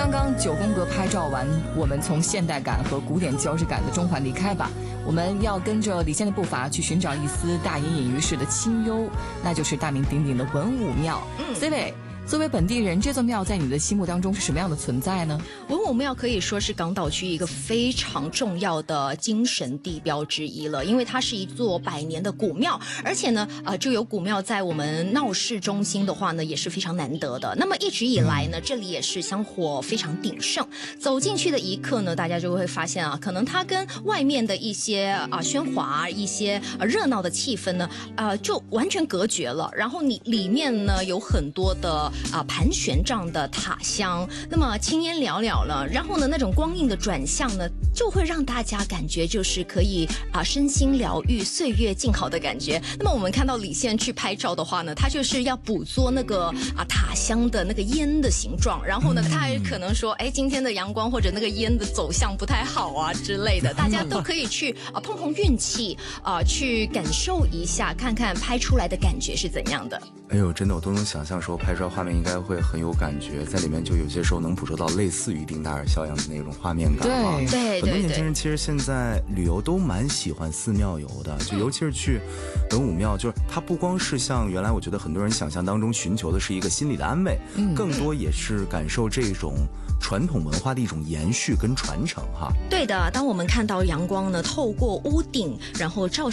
刚刚9宫格拍照完，我们从现代感和古典交织感的中环离开吧。我们要跟着李现的步伐去寻找一丝大隐隐于市的清幽，那就是大名鼎鼎的文武庙。C 位，作为本地人，这座庙在你的心目当中是什么样的存在呢？ 文武庙可以说是港岛区一个非常重要的精神地标之一了，因为它是一座100年的古庙，而且呢，就有古庙在我们闹市中心的话呢，也是非常难得的。那么一直以来呢，这里也是香火非常鼎盛。走进去的一刻呢，大家就会发现啊，可能它跟外面的一些喧哗、一些热闹的气氛呢，就完全隔绝了。然后你里面呢有很多的盘旋状的塔香，那么青烟袅袅了，然后呢那种光影的转向呢，就会让大家感觉就是可以身心疗愈、岁月静好的感觉。那么我们看到李现去拍照的话呢，他就是要捕捉那个塔香的那个烟的形状，然后呢他还可能说，哎，今天的阳光或者那个烟的走向不太好啊之类的，大家都可以去碰碰运气去感受一下，看看拍出来的感觉是怎样的。 哎呦，真的我都能想象说拍出来画面应该会很有感觉，在里面就有些时候能捕捉到类似于丁达尔效应的那种画面感啊。 对， 很多年轻人其实现在旅游都蛮喜欢寺庙游的，就尤其是去文武庙，就是它不光是像原来我觉得很多人想象当中寻求的是一个心理的安慰，更多也是感受这种传统文化的一种延续跟传承哈。 对的，当我们看到阳光呢透过屋顶，然后照